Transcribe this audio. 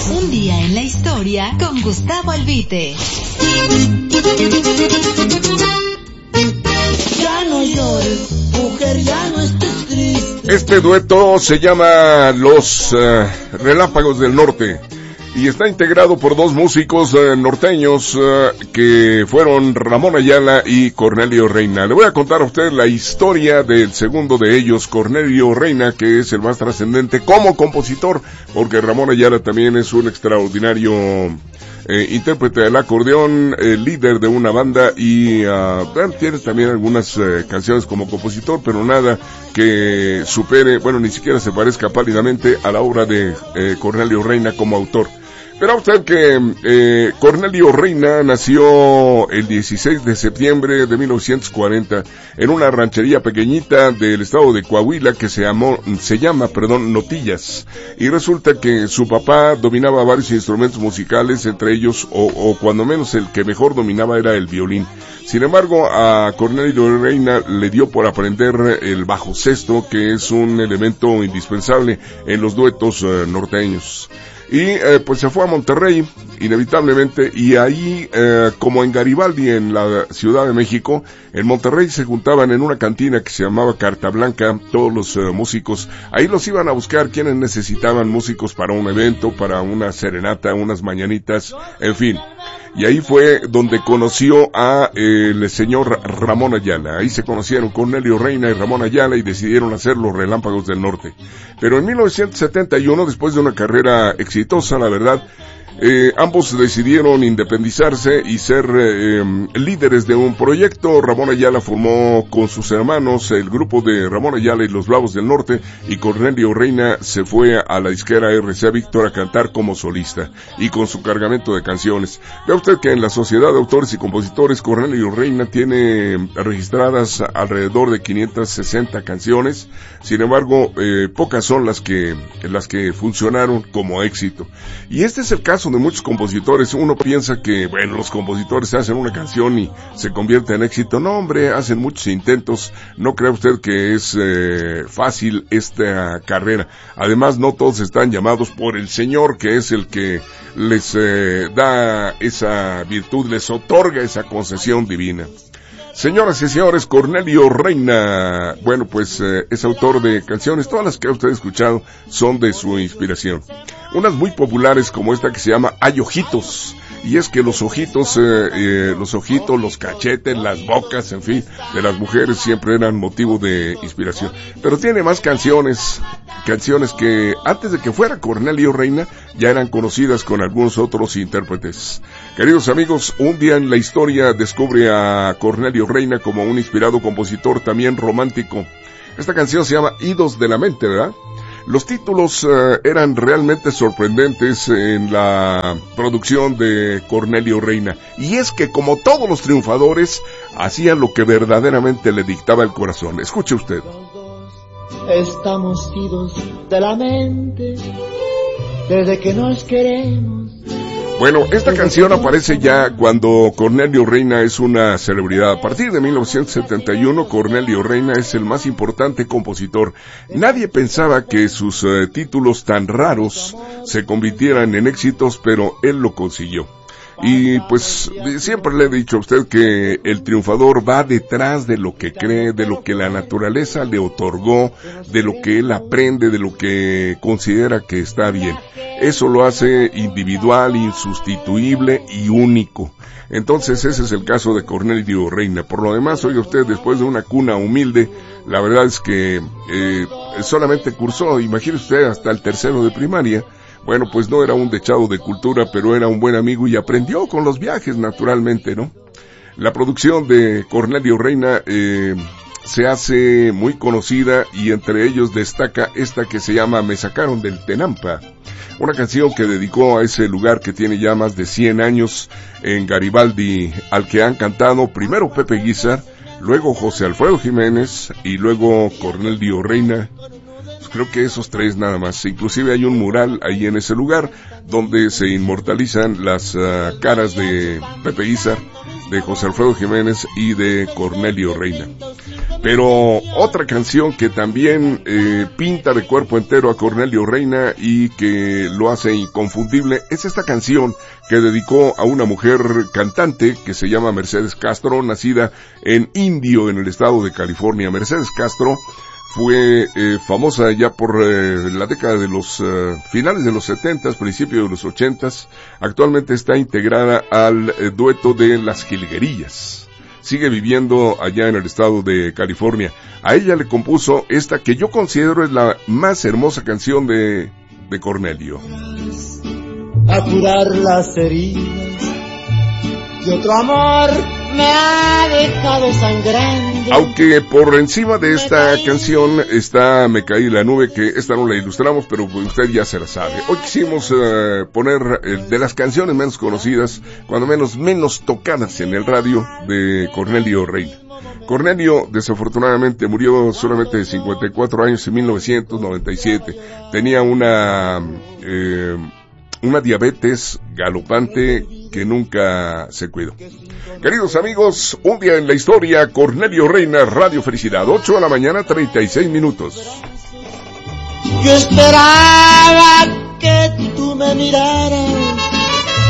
Un día en la historia con Gustavo Albite. Ya no llores, mujer, ya no estés triste. Este dueto se llama Los Relámpagos del Norte y está integrado por dos músicos norteños que fueron Ramón Ayala y Cornelio Reina. Le voy a contar a usted la historia del segundo de ellos, Cornelio Reina, que es el más trascendente como compositor, porque Ramón Ayala también es un extraordinario intérprete del acordeón, líder de una banda y tiene también algunas canciones como compositor, pero nada que supere, bueno, ni siquiera se parezca pálidamente a la obra de Cornelio Reina como autor. Verá usted que Cornelio Reina nació el 16 de septiembre de 1940 en una ranchería pequeñita del estado de Coahuila que se llama Notillas. Y resulta que su papá dominaba varios instrumentos musicales, entre ellos, o cuando menos el que mejor dominaba era el violín. Sin embargo, a Cornelio Reina le dio por aprender el bajo sexto, que es un elemento indispensable en los duetos norteños. Y pues se fue a Monterrey, inevitablemente, y ahí, como en Garibaldi, en la Ciudad de México, en Monterrey se juntaban en una cantina que se llamaba Carta Blanca, todos los músicos. Ahí los iban a buscar quienes necesitaban músicos para un evento, para una serenata, unas mañanitas, en fin. Y ahí fue donde conoció a el señor Ramón Ayala. Ahí se conocieron Cornelio Reina y Ramón Ayala y decidieron hacer Los Relámpagos del Norte. Pero en 1971, después de una carrera exitosa, la verdad, ambos decidieron independizarse y ser líderes de un proyecto. Ramón Ayala formó con sus hermanos el grupo de Ramón Ayala y los Bravos del Norte, y Cornelio Reina se fue a la disquera RCA Víctor a cantar como solista y con su cargamento de canciones. Vea usted que en la Sociedad de Autores y Compositores Cornelio Reina tiene registradas alrededor de 560 canciones. Sin embargo, pocas son las que funcionaron como éxito. Y este es el caso de muchos compositores. Uno piensa que, bueno, los compositores hacen una canción y se convierte en éxito. No, hombre, hacen muchos intentos. No crea usted que es fácil esta carrera. Además, no todos están llamados por el Señor, que es el que les da esa virtud, les otorga esa concesión divina. Señoras y señores, Cornelio Reina, bueno, pues es autor de canciones. Todas las que usted ha escuchado son de su inspiración. Unas muy populares como esta que se llama Hay Ojitos. Y es que los ojitos, los cachetes, las bocas, en fin, de las mujeres siempre eran motivo de inspiración. Pero tiene más canciones que antes de que fuera Cornelio Reina ya eran conocidas con algunos otros intérpretes. Queridos amigos, un día en la historia descubre a Cornelio Reina como un inspirado compositor también romántico. Esta canción se llama Idos de la Mente, ¿verdad? Los títulos eran realmente sorprendentes en la producción de Cornelio Reina. Y es que, como todos los triunfadores, hacían lo que verdaderamente le dictaba el corazón. Escuche usted. Estamos idos de la mente desde que nos queremos. Bueno, esta canción aparece ya cuando Cornelio Reina es una celebridad. A partir de 1971, Cornelio Reina es el más importante compositor. Nadie pensaba que sus títulos tan raros se convirtieran en éxitos, pero él lo consiguió. Y pues siempre le he dicho a usted que el triunfador va detrás de lo que cree, de lo que la naturaleza le otorgó, de lo que él aprende, de lo que considera que está bien. Eso lo hace individual, insustituible y único. Entonces ese es el caso de Cornelio Reina. Por lo demás, oiga usted, después de una cuna humilde, la verdad es que solamente cursó, imagínese usted, hasta el tercero de primaria. Bueno, pues no era un dechado de cultura, pero era un buen amigo y aprendió con los viajes, naturalmente, ¿no? La producción de Cornelio Reina se hace muy conocida y entre ellos destaca esta que se llama Me Sacaron del Tenampa, una canción que dedicó a ese lugar que tiene ya más de 100 años en Garibaldi, al que han cantado primero Pepe Guízar, luego José Alfredo Jiménez y luego Cornelio Reina. Creo que esos tres nada más. Inclusive hay un mural ahí en ese lugar donde se inmortalizan las caras de Pepe Guízar, de José Alfredo Jiménez y de Cornelio Reina. Pero otra canción que también pinta de cuerpo entero a Cornelio Reina y que lo hace inconfundible es esta canción que dedicó a una mujer cantante que se llama Mercedes Castro, nacida en Indio, en el estado de California. Mercedes Castro fue famosa ya por la década de los finales de los 70s, principios de los 80s. Actualmente está integrada al dueto de Las Jilguerillas. Sigue viviendo allá en el estado de California. A ella le compuso esta que yo considero es la más hermosa canción de Cornelio. A curar las heridas y otro amor me ha dejado sangrando. Aunque por encima de esta canción está Me caí la nube, que esta no la ilustramos, pero usted ya se la sabe. Hoy quisimos poner de las canciones menos conocidas, cuando menos tocadas en el radio, de Cornelio Reina. Cornelio desafortunadamente murió solamente de 54 años en 1997. Tenía una diabetes galopante que nunca se cuidó. Queridos amigos, un día en la historia, Cornelio Reina, Radio Felicidad, 8 de la mañana, 36 minutos. Yo esperaba que tú me miraras